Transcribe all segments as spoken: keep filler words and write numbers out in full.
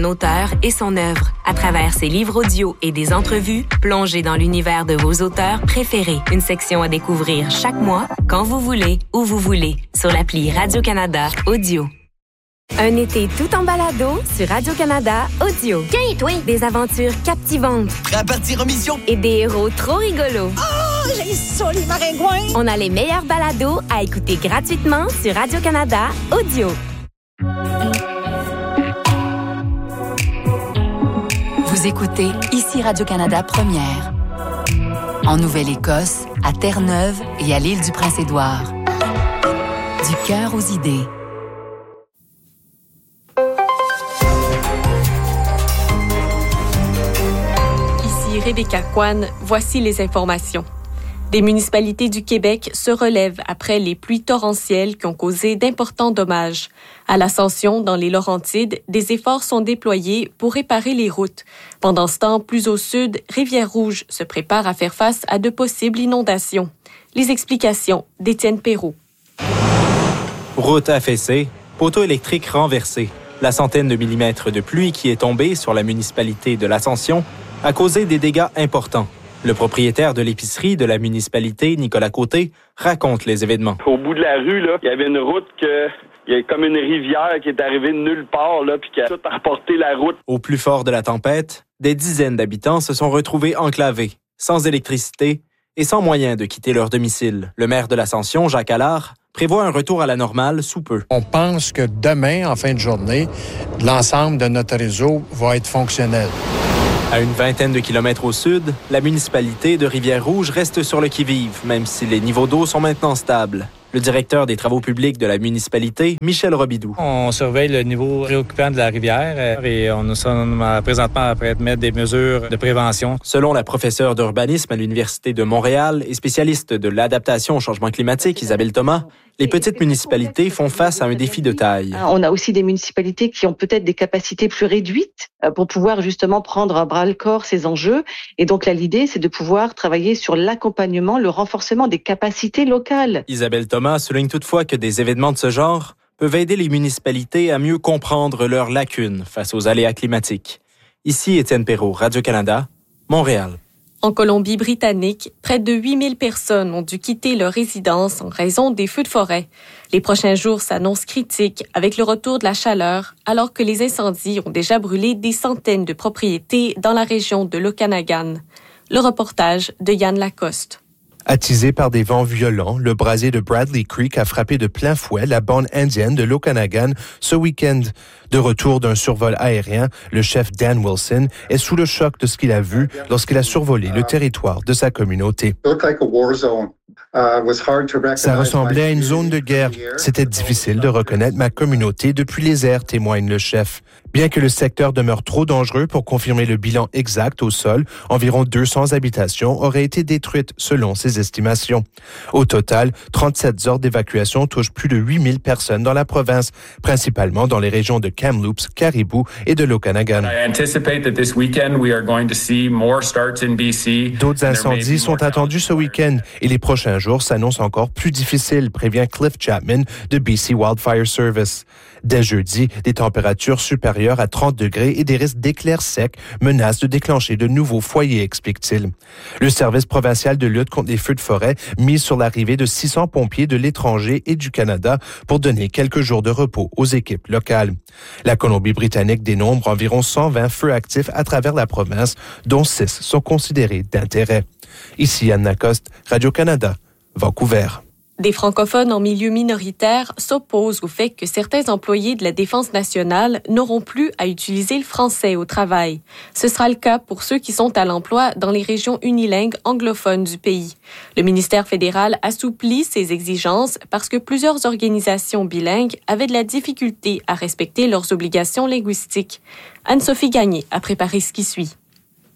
d'un auteur et son œuvre. À travers ses livres audio et des entrevues, plongez dans l'univers de vos auteurs préférés. Une section à découvrir chaque mois, quand vous voulez, où vous voulez, sur l'appli Radio-Canada Audio. Un été tout en balado sur Radio-Canada Audio. Tiens, toi! Des aventures captivantes. Prêt à partir en mission? Et des héros trop rigolos. Oh, j'ai ça, les maringouins! On a les meilleurs balados à écouter gratuitement sur Radio-Canada Audio. Vous écoutez ici Radio-Canada Première. En Nouvelle-Écosse, à Terre-Neuve et à l'île du Prince-Édouard. Du cœur aux idées. Rebecca Kwan, voici les informations. Des municipalités du Québec se relèvent après les pluies torrentielles qui ont causé d'importants dommages. À l'Ascension, dans les Laurentides, des efforts sont déployés pour réparer les routes. Pendant ce temps, plus au sud, Rivière-Rouge se prépare à faire face à de possibles inondations. Les explications d'Étienne Perrault. Route affaissée, poteau électrique renversé. La centaine de millimètres de pluie qui est tombée sur la municipalité de l'Ascension a causé des dégâts importants. Le propriétaire de l'épicerie de la municipalité, Nicolas Côté, raconte les événements. Au bout de la rue, là, il y avait une route que il y a comme une rivière qui est arrivée de nulle part là, puis qui a tout emporté la route. Au plus fort de la tempête, des dizaines d'habitants se sont retrouvés enclavés, sans électricité et sans moyen de quitter leur domicile. Le maire de l'Ascension, Jacques Allard, prévoit un retour à la normale sous peu. On pense que demain, en fin de journée, l'ensemble de notre réseau va être fonctionnel. À une vingtaine de kilomètres au sud, la municipalité de Rivière-Rouge reste sur le qui-vive, même si les niveaux d'eau sont maintenant stables. Le directeur des travaux publics de la municipalité, Michel Robidoux. On surveille le niveau préoccupant de la rivière et on nous sommes présentement après mettre des mesures de prévention. Selon la professeure d'urbanisme à l'Université de Montréal et spécialiste de l'adaptation au changement climatique, Isabelle Thomas, les petites municipalités font face à un défi de taille. On a aussi des municipalités qui ont peut-être des capacités plus réduites pour pouvoir justement prendre à bras-le-corps ces enjeux. Et donc là, l'idée, c'est de pouvoir travailler sur l'accompagnement, le renforcement des capacités locales. Isabelle Thomas souligne toutefois que des événements de ce genre peuvent aider les municipalités à mieux comprendre leurs lacunes face aux aléas climatiques. Ici Étienne Perrault, Radio-Canada, Montréal. En Colombie-Britannique, près de huit mille personnes ont dû quitter leur résidence en raison des feux de forêt. Les prochains jours s'annoncent critiques avec le retour de la chaleur, alors que les incendies ont déjà brûlé des centaines de propriétés dans la région de l'Okanagan. Le reportage de Yann Lacoste. Attisé par des vents violents, le brasier de Bradley Creek a frappé de plein fouet la bande indienne de l'Okanagan ce week-end. De retour d'un survol aérien, le chef Dan Wilson est sous le choc de ce qu'il a vu lorsqu'il a survolé le territoire de sa communauté. Ça ressemblait à une zone de guerre. C'était difficile de reconnaître ma communauté depuis les airs, témoigne le chef. Bien que le secteur demeure trop dangereux pour confirmer le bilan exact au sol, environ deux cents habitations auraient été détruites selon ses estimations. Au total, trente-sept ordres d'évacuation touchent plus de huit mille personnes dans la province, principalement dans les régions de Kamloops, Caribou et de l'Okanagan. D'autres incendies sont attendus ce week-end et les prochains jours s'annoncent encore plus difficiles, prévient Cliff Chapman de B C Wildfire Service. Dès jeudi, des températures supérieures à trente degrés et des risques d'éclairs secs menacent de déclencher de nouveaux foyers, explique-t-il. Le service provincial de lutte contre les feux de forêt mise sur l'arrivée de six cents pompiers de l'étranger et du Canada pour donner quelques jours de repos aux équipes locales. La Colombie-Britannique dénombre environ cent vingt feux actifs à travers la province, dont six sont considérés d'intérêt. Ici Yann Lacoste, Radio-Canada, Vancouver. Des francophones en milieu minoritaire s'opposent au fait que certains employés de la Défense nationale n'auront plus à utiliser le français au travail. Ce sera le cas pour ceux qui sont à l'emploi dans les régions unilingues anglophones du pays. Le ministère fédéral assouplit ses exigences parce que plusieurs organisations bilingues avaient de la difficulté à respecter leurs obligations linguistiques. Anne-Sophie Gagné a préparé ce qui suit.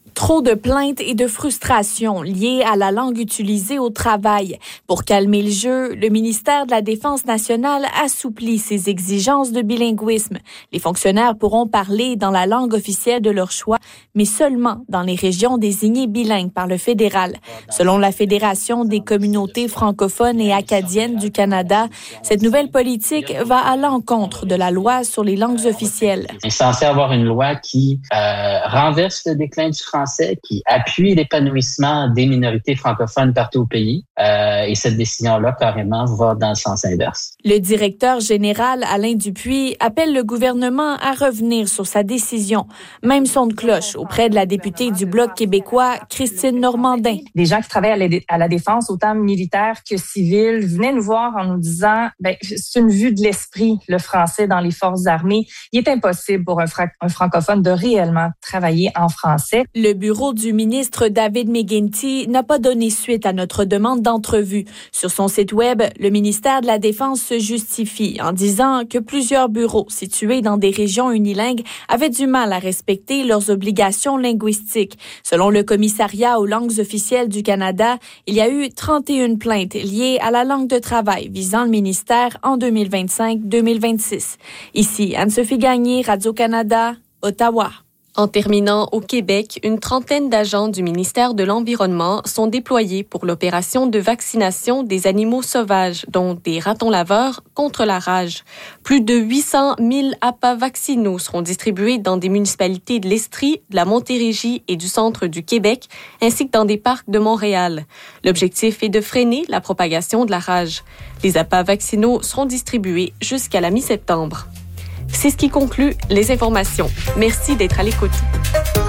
Trop de plaintes et de frustrations liées à la langue utilisée au travail. Pour calmer le jeu, le ministère de la Défense nationale assouplit ses exigences de bilinguisme. Les fonctionnaires pourront parler dans la langue officielle de leur choix, mais seulement dans les régions désignées bilingues par le fédéral. Selon la Fédération des communautés francophones et acadiennes du Canada, cette nouvelle politique va à l'encontre de la loi sur les langues officielles. On est censé avoir une loi qui euh, renverse le déclin du français, qui appuie l'épanouissement des minorités francophones partout au pays. Euh, et cette décision-là, carrément, va dans le sens inverse. Le directeur général, Alain Dupuis, appelle le gouvernement à revenir sur sa décision. Même son de cloche auprès de la députée du Bloc québécois, Christine Normandin. Des gens qui travaillent à la, dé- à la défense, autant militaires que civils, venaient nous voir en nous disant ben, c'est une vue de l'esprit, le français dans les forces armées. Il est impossible pour un, fra- un francophone de réellement travailler en français. Le bureau du ministre David McGuinty n'a pas donné suite à notre demande d'entrevue. Sur son site web, le ministère de la Défense se justifie en disant que plusieurs bureaux situés dans des régions unilingues avaient du mal à respecter leurs obligations linguistiques. Selon le commissariat aux langues officielles du Canada, il y a eu trente et une plaintes liées à la langue de travail visant le ministère en deux mille vingt-cinq deux mille vingt-six. Ici, Anne-Sophie Gagné, Radio-Canada, Ottawa. En terminant, au Québec, une trentaine d'agents du ministère de l'Environnement sont déployés pour l'opération de vaccination des animaux sauvages, dont des ratons laveurs, contre la rage. Plus de huit cent mille appâts vaccinaux seront distribués dans des municipalités de l'Estrie, de la Montérégie et du centre du Québec, ainsi que dans des parcs de Montréal. L'objectif est de freiner la propagation de la rage. Les appâts vaccinaux seront distribués jusqu'à la mi-septembre. C'est ce qui conclut les informations. Merci d'être à l'écoute.